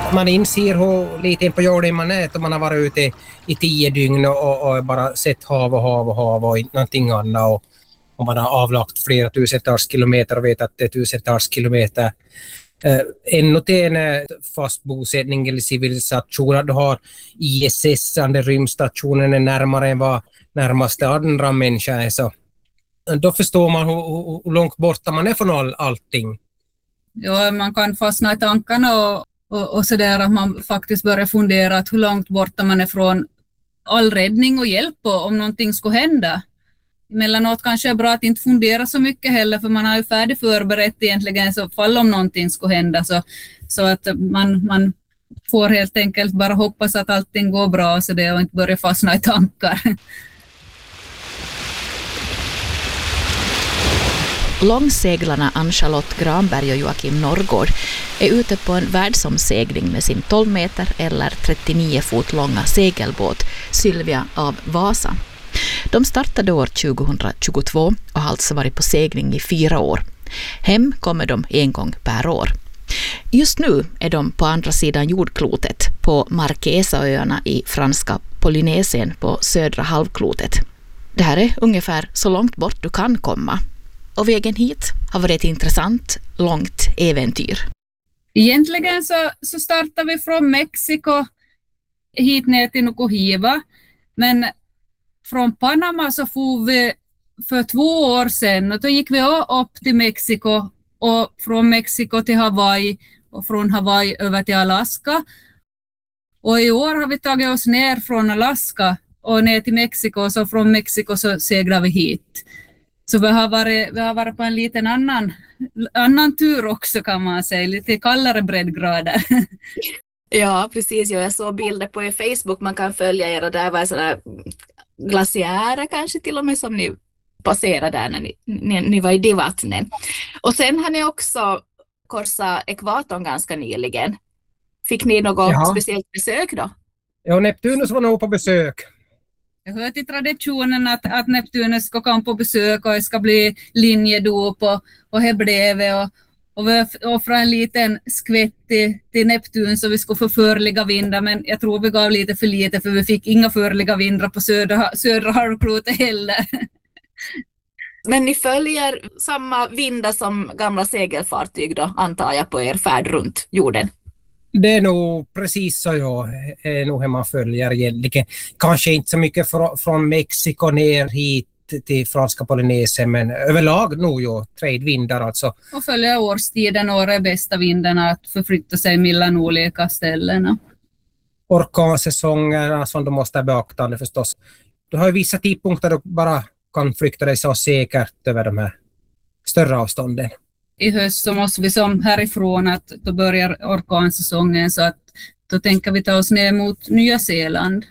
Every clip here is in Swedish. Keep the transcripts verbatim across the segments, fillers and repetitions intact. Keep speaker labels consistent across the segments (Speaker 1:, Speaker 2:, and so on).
Speaker 1: Man inser hur lite på jorden man är om man har varit ute i tio dygn och, och bara sett hav och hav och hav och inte någonting annat. Och, och man har avlagt flera tusentals kilometer och vet att det är tusentals kilometer. Uh, ännu till en fast bosättning eller civilisation. Du har I S S, den rymdstationen är närmare än vad närmaste andra människa är. Så då förstår man hur, hur, hur långt borta man är från all, allting.
Speaker 2: Ja, man kan fastna i tankarna och, och, och sådär att man faktiskt börjar fundera att hur långt borta man är från all räddning och hjälp och om någonting skulle hända. Emellanåt kanske är bra att inte fundera så mycket heller, för man har ju färdigt förberett egentligen så fall om någonting skulle hända, så, så att man, man får helt enkelt bara hoppas att allting går bra så det och inte börja fastna i tankar.
Speaker 3: Långseglarna Ann-Charlotte Granberg och Joakim Norrgård är ute på en världsomsegling med sin tolv meter eller trettionio fot långa segelbåt Sylvia av Vasa. De startade år tjugohundratjugotvå och har alltså varit på segling i fyra år. Hem kommer de en gång per år. Just nu är de på andra sidan jordklotet, på Marquesaöarna i franska Polynesien på södra halvklotet. Det här är ungefär så långt bort du kan komma. Och vägen hit har varit ett intressant, långt äventyr.
Speaker 2: Egentligen så, så startar vi från Mexiko hit ner till Nukuhiva. Men från Panama så får vi för två år sedan. Och då gick vi upp till Mexiko och från Mexiko till Hawaii och från Hawaii över till Alaska. Och i år har vi tagit oss ner från Alaska och ner till Mexiko, så från Mexiko så seglar vi hit. Så vi har varit, vi har varit på en liten annan, annan tur också kan man säga, lite kallare breddgrader.
Speaker 4: Ja, precis. Jag såg bilder på er Facebook, man kan följa er och där var sådana glaciärer kanske till och med som ni passerade där när ni, ni, ni var i de vattnen. Och sen har ni också korsat ekvatorn ganska nyligen. Fick ni något ja. speciellt besök då?
Speaker 1: Ja, Neptunus var nog på besök.
Speaker 2: Jag hör till traditionen att, att Neptunus ska komma på besök och det ska bli linjedop och, och här blev och, och vi offrade en liten skvätt till, till Neptun så vi skulle få förliga vindar, men jag tror vi gav lite för lite för vi fick inga förliga vindar på södra, södra halvklotet heller.
Speaker 4: Men ni följer samma vindar som gamla segelfartyg då, antar jag, på er färd runt jorden?
Speaker 1: Det är nog precis så, ja. Det är nog hur man följer egentligen. Kanske inte så mycket fr- från Mexiko ner hit till franska Polynesien, men överlag nog ju trädvindar alltså.
Speaker 2: Och följa årstiden och är bästa vindarna att förflytta sig mellan olika ställen.
Speaker 1: Orkansäsongerna som du måste beakta förstås. Du har ju vissa tidpunkter du bara kan flykta dig så säkert över de här större avstånden.
Speaker 2: I höst så måste vi som härifrån att då börjar orkansäsongen, så att då tänker vi ta oss ner mot Nya Zeeland.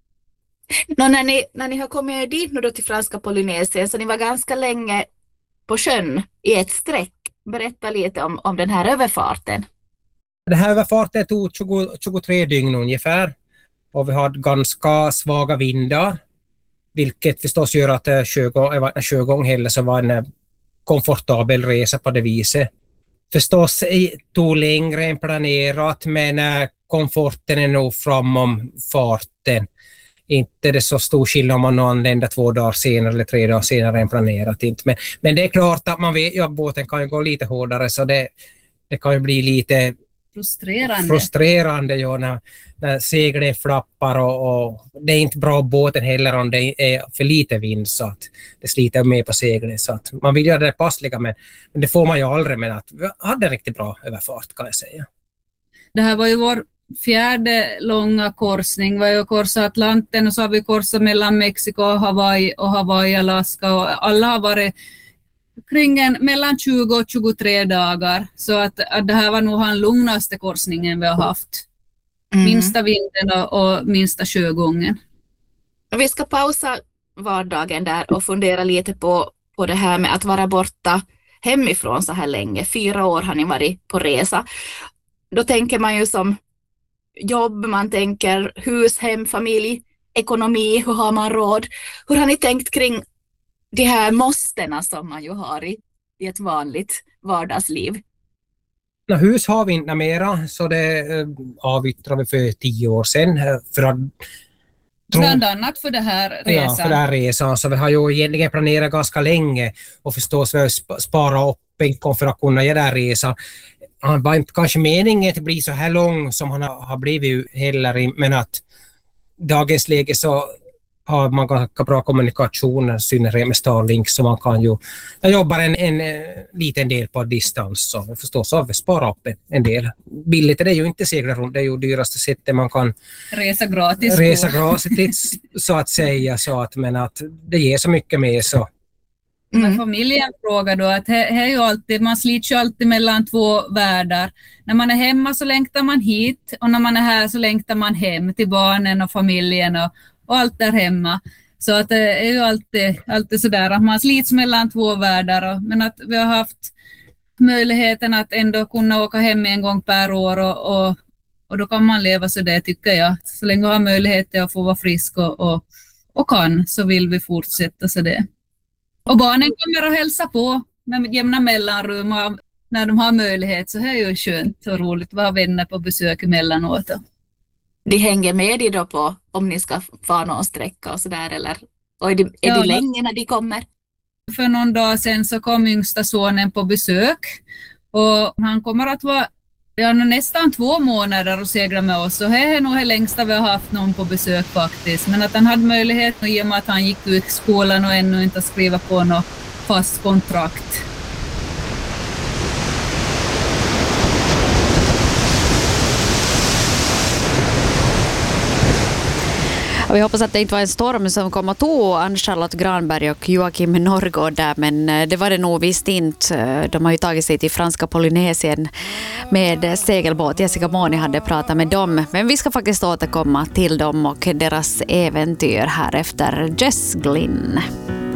Speaker 4: Nå, när, ni, när ni har kommit dit nu då till franska Polynesien så ni var ganska länge på sjön i ett streck. Berätta lite om, om den här överfarten.
Speaker 1: Den här överfarten tog tjugo, tjugotre dygn ungefär och vi hade ganska svaga vindar, vilket förstås gör att sjögång, sjögång heller så var en komfortabel resa på det viset. Förstås tog längre än planerat, men komforten är nog framom farten. Inte det så stor skillnad om man anländer två dagar senare eller tre dagar senare än planerat. Inte. Men, men det är klart att man vet, ja, båten kan ju gå lite hårdare så det, det kan ju bli lite
Speaker 2: frustrerande,
Speaker 1: frustrerande ja, när, när seglen flappar och, och det är inte bra båten heller om det är för lite vind så att det sliter med på seglen. Så att man vill göra det passliga, men, men det får man ju aldrig, men att vi hade en riktigt bra överfart kan jag säga.
Speaker 2: Det här var ju vår fjärde långa korsning. Vi har korsat Atlanten och så har vi korsat mellan Mexiko och Hawaii och Hawaii, Alaska, och alla har varit kring en, mellan tjugo och tjugotre dagar. Så att, att det här var nog den lugnaste korsningen vi har haft. Mm. Minsta vinden och, och minsta sjögången.
Speaker 4: Vi ska pausa vardagen där och fundera lite på, på det här med att vara borta hemifrån så här länge. Fyra år har ni varit på resa. Då tänker man ju som jobb, man tänker hus, hem, familj, ekonomi, hur har man råd? Hur har ni tänkt kring de här måstena som man ju har i, i ett vanligt vardagsliv?
Speaker 1: No, hus har vi inte mera, så det eh, avyttrade vi för tio år sedan. För att,
Speaker 2: Bland annat för det här resan.
Speaker 1: Ja, för den här resan. Så vi har ju egentligen planerat ganska länge och förstås vi har sp- spara upp pengar för att kunna göra den här resan. Han var inte kanske meningen att bli så här lång som han har blivit heller, men att dagens läge så har man ganska bra kommunikation, synnerhet med Starlink, så man kan ju, jag jobbar en, en, en liten del på distans, så förstås har vi sparat upp en, en del. Billigt är det ju inte segla runt, det är ju dyraste sättet man kan
Speaker 2: resa gratis,
Speaker 1: resa gratis så att säga, så att, men att det ger så mycket mer så.
Speaker 2: Mm. Men familjen frågar då att he, he är ju alltid, man slits ju alltid mellan två världar. När man är hemma så längtar man hit, och när man är här så längtar man hem till barnen och familjen och, och allt där hemma. Så att det är ju alltid, alltid sådär att man slits mellan två världar. Och, men att vi har haft möjligheten att ändå kunna åka hem en gång per år och, och, och då kan man leva så det, tycker jag. Så länge vi har möjlighet att få vara frisk och, och, och kan, så vill vi fortsätta så det. Och barnen kommer att hälsa på med jämna mellanrum, och när de har möjlighet, så är det ju skönt och roligt att vara vänner på besök emellanåt.
Speaker 4: De hänger med dig då på om ni ska få någon sträcka och sådär, eller och är, de, är
Speaker 2: ja,
Speaker 4: de länge när de kommer?
Speaker 2: För någon dag sedan så kom yngsta sonen på besök, och han kommer att vara ja, nästan två månader och segla med oss, och det är nog det längsta vi har haft någon på besök faktiskt. Men att han hade möjlighet, och i och med att han gick ut skolan och ännu inte skriva på något fast kontrakt.
Speaker 5: Vi hoppas att det inte var en storm som kom att ta Ann-Charlotte Granberg och Joakim Norrgård där, men det var det nog visst inte. De har ju tagit sig till franska Polynesien med segelbåt. Jessica Moni hade pratat med dem, men vi ska faktiskt återkomma till dem och deras äventyr här efter Jess Glynn.